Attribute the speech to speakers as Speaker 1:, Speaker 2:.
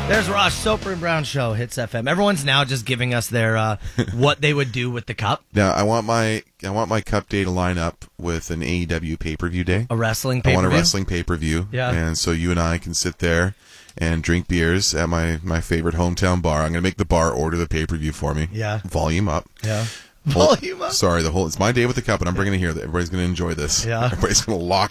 Speaker 1: There's Ross, Soper and Brown Show, Hits FM. Everyone's now just giving us their what they would do with the cup.
Speaker 2: Now, I want my cup day to line up with an AEW pay-per-view day.
Speaker 1: A wrestling pay-per-view?
Speaker 2: I want a wrestling pay-per-view.
Speaker 1: Yeah.
Speaker 2: And so you and I can sit there and drink beers at my favorite hometown bar. I'm going to make the bar order the pay-per-view for me.
Speaker 1: Yeah.
Speaker 2: Volume up.
Speaker 1: Yeah. Volume up.
Speaker 2: Sorry, it's my day with the cup, and I'm bringing it here. Everybody's going to enjoy this.
Speaker 1: Yeah.
Speaker 2: Everybody's going to lock